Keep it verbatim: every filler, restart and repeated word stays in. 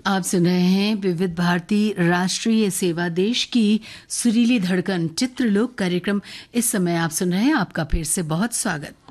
आप सुन रहे हैं विविध भारती राष्ट्रीय सेवा देश की सुरीली धड़कन चित्रलोक कार्यक्रम। इस समय आप सुन रहे हैं, आपका फिर से बहुत स्वागत।